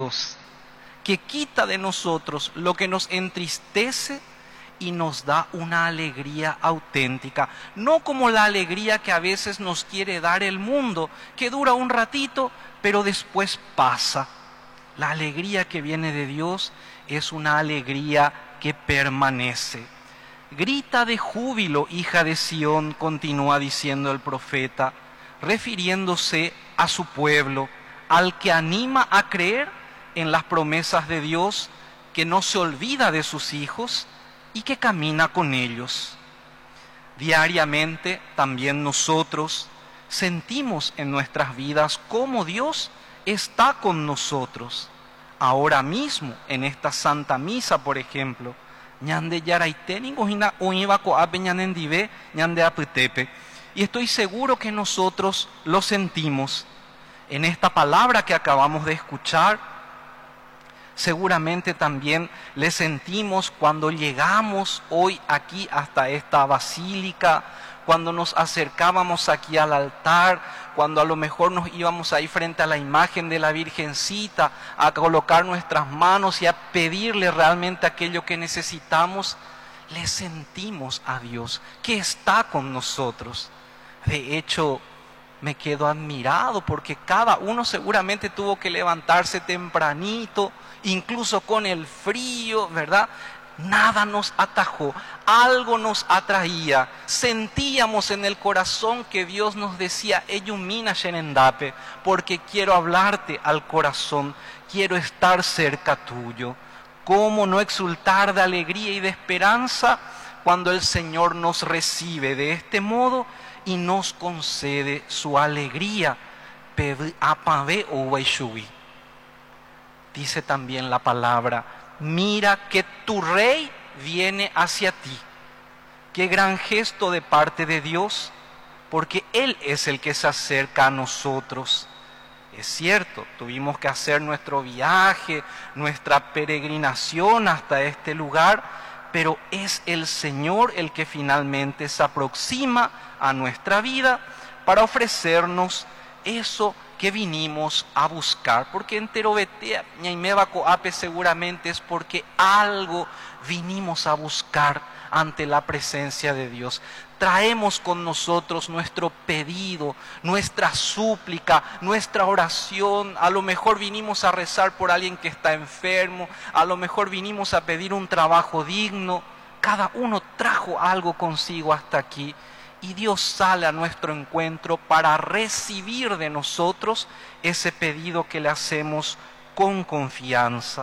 Dios, que quita de nosotros lo que nos entristece y nos da una alegría auténtica, no como la alegría que a veces nos quiere dar el mundo, que dura un ratito, pero después pasa. La alegría que viene de Dios es una alegría que permanece. Grita de júbilo, hija de Sión, continúa diciendo el profeta, refiriéndose a su pueblo, al que anima a creer en las promesas de Dios, que no se olvida de sus hijos y que camina con ellos. Diariamente también nosotros sentimos en nuestras vidas cómo Dios está con nosotros. Ahora mismo, en esta Santa Misa, por ejemplo, y estoy seguro que nosotros lo sentimos. En esta palabra que acabamos de escuchar, seguramente también le sentimos cuando llegamos hoy aquí hasta esta basílica, cuando nos acercábamos aquí al altar, cuando a lo mejor nos íbamos ahí frente a la imagen de la Virgencita a colocar nuestras manos y a pedirle realmente aquello que necesitamos, le sentimos a Dios que está con nosotros. De hecho, me quedo admirado porque cada uno seguramente tuvo que levantarse tempranito, incluso con el frío, ¿verdad? Nada nos atajó, algo nos atraía. Sentíamos en el corazón que Dios nos decía, Eyumina Shenendape, porque quiero hablarte al corazón, quiero estar cerca tuyo. ¿Cómo no exultar de alegría y de esperanza cuando el Señor nos recibe de este modo y nos concede su alegría? Dice también la palabra, mira que tu rey viene hacia ti. Qué gran gesto de parte de Dios, porque Él es el que se acerca a nosotros. Es cierto, tuvimos que hacer nuestro viaje, nuestra peregrinación hasta este lugar, pero es el Señor el que finalmente se aproxima a nuestra vida para ofrecernos eso que vinimos a buscar. Porque entero Betea, Ñaimebaco Ape seguramente es porque algo vinimos a buscar ante la presencia de Dios. Traemos con nosotros nuestro pedido, nuestra súplica, nuestra oración. A lo mejor vinimos a rezar por alguien que está enfermo, a lo mejor vinimos a pedir un trabajo digno. Cada uno trajo algo consigo hasta aquí y Dios sale a nuestro encuentro para recibir de nosotros ese pedido que le hacemos con confianza.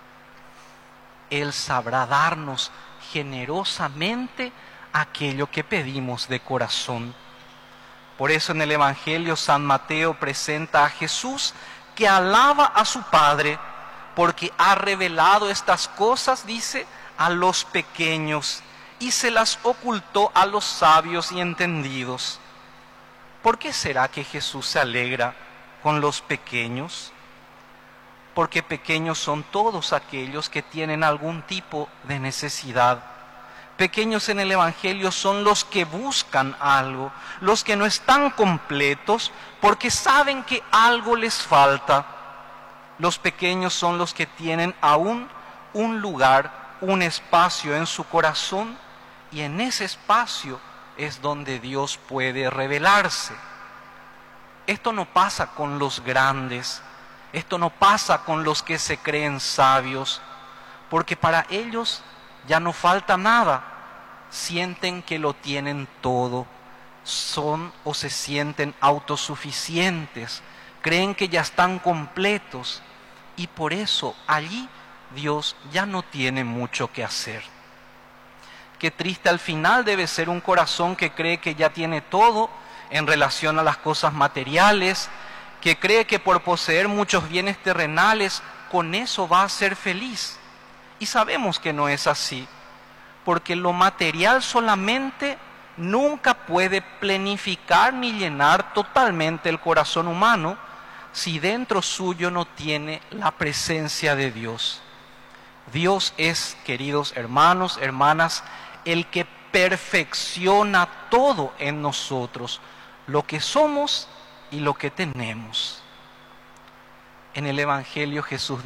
Él sabrá darnos generosamente aquello que pedimos de corazón. Por eso en el Evangelio San Mateo presenta a Jesús que alaba a su Padre porque ha revelado estas cosas, dice, a los pequeños y se las ocultó a los sabios y entendidos. ¿Por qué será que Jesús se alegra con los pequeños? Porque pequeños son todos aquellos que tienen algún tipo de necesidad. Pequeños en el Evangelio son los que buscan algo, los que no están completos porque saben que algo les falta. Los pequeños son los que tienen aún un lugar, un espacio en su corazón y en ese espacio es donde Dios puede revelarse. Esto no pasa con los grandes, esto no pasa con los que se creen sabios, porque para ellos ya no falta nada, sienten que lo tienen todo, son o se sienten autosuficientes, creen que ya están completos y por eso allí Dios ya no tiene mucho que hacer. Qué triste al final debe ser un corazón que cree que ya tiene todo en relación a las cosas materiales, que cree que por poseer muchos bienes terrenales con eso va a ser feliz. Y sabemos que no es así, porque lo material solamente nunca puede plenificar ni llenar totalmente el corazón humano si dentro suyo no tiene la presencia de Dios. Dios es, queridos hermanos, hermanas, el que perfecciona todo en nosotros, lo que somos y lo que tenemos. En el Evangelio Jesús